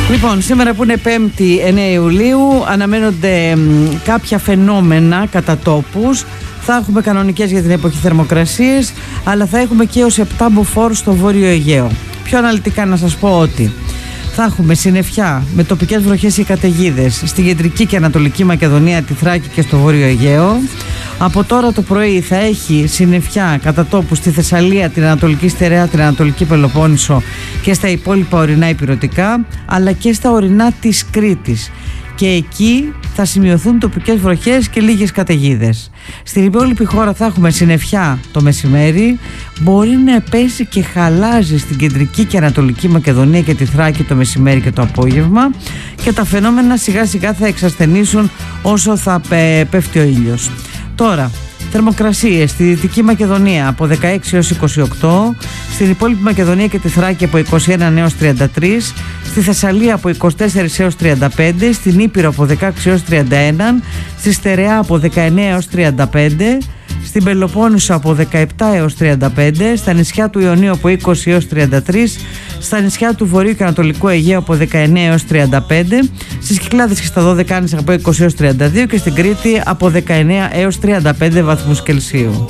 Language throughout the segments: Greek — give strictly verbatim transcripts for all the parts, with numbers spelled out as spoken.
Λοιπόν, σήμερα που είναι πέμπτη εννέα Ιουλίου, αναμένονται μ, κάποια φαινόμενα κατά τόπους. Θα έχουμε κανονικές για την εποχή θερμοκρασίες, αλλά θα έχουμε και έως επτά μποφόρ στο Βόρειο Αιγαίο. Πιο αναλυτικά να σας πω ότι θα έχουμε συννεφιά με τοπικές βροχές ή καταιγίδες στην κεντρική και ανατολική Μακεδονία, τη Θράκη και στο Βόρειο Αιγαίο. Από τώρα το πρωί θα έχει συννεφιά κατά τόπου στη Θεσσαλία, την Ανατολική Στερεά, την Ανατολική Πελοπόννησο και στα υπόλοιπα ορεινά ηπειρωτικά, αλλά και στα ορεινά της Κρήτης. Και εκεί θα σημειωθούν τοπικές βροχές και λίγες καταιγίδες. Στην υπόλοιπη χώρα θα έχουμε συννεφιά το μεσημέρι, μπορεί να πέσει και χαλάζει στην κεντρική και ανατολική Μακεδονία και τη Θράκη το μεσημέρι και το απόγευμα, και τα φαινόμενα σιγά σιγά θα εξασθενήσουν όσο θα πέφτει ο ήλιος. Τώρα, θερμοκρασίες στη Δυτική Μακεδονία από δεκαέξι έως είκοσι οκτώ, στην υπόλοιπη Μακεδονία και τη Θράκη από είκοσι ένα έως τριάντα τρία, στη Θεσσαλία από είκοσι τέσσερα έως τριάντα πέντε, στην Ήπειρο από δεκαέξι έως τριάντα ένα, στη Στερεά από δεκαεννέα έως τριάντα πέντε, στην Πελοπόννησο από δεκαεπτά έως τριάντα πέντε, στα νησιά του Ιωνίου από είκοσι έως τριάντα τρία, στα νησιά του Βορείου και Ανατολικού Αιγαίου από δεκαεννέα έως τριάντα πέντε, στις Κυκλάδες και στα Δωδεκάνησα από είκοσι έως τριάντα δύο και στην Κρήτη από δεκαεννέα έως τριάντα πέντε βαθμούς Κελσίου.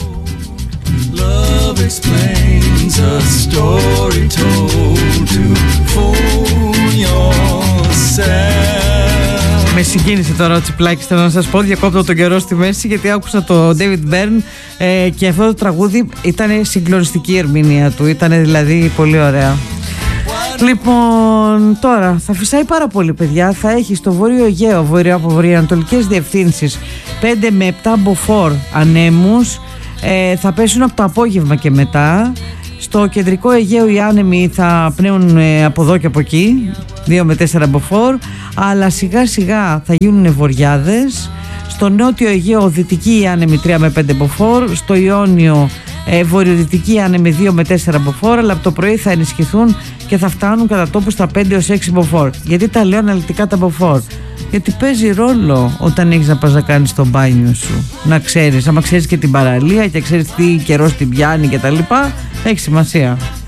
Με συγκίνησε τώρα ο Τσιπλάκης, θέλω να σας πω, διακόπτω τον καιρό στη μέση γιατί άκουσα το David Byrne ε, και αυτό το τραγούδι ήταν συγκλονιστική η ερμηνεία του, ήταν δηλαδή πολύ ωραία. Λοιπόν, τώρα θα φυσάει πάρα πολύ, παιδιά. Θα έχει στο Βόρειο Αιγαίο, βορειο, από βορειοανατολικές διευθύνσεις πέντε με επτά μποφόρ ανέμους, ε, θα πέσουν από το απόγευμα και μετά. Στο κεντρικό Αιγαίο οι άνεμοι θα πνέουν ε, από εδώ και από εκεί, δύο με τέσσερα μποφόρ, αλλά σιγά σιγά θα γίνουν βοριάδες. Στο νότιο Αιγαίο δυτική άνεμοι τρία με πέντε μποφόρ, στο Ιόνιο ε, βορειοδυτική άνεμοι δύο με τέσσερα μποφόρ, αλλά από το πρωί θα ενισχυθούν και θα φτάνουν κατά τόπου στα πέντε έως έξι μποφόρ. Γιατί τα λέω αναλυτικά τα μποφόρ? Γιατί παίζει ρόλο όταν έχεις να πας να κάνεις το μπάνιο σου. Να ξέρεις, άμα ξέρεις και την παραλία και ξέρεις τι καιρός την πιάνει και τα λοιπά, έχει σημασία.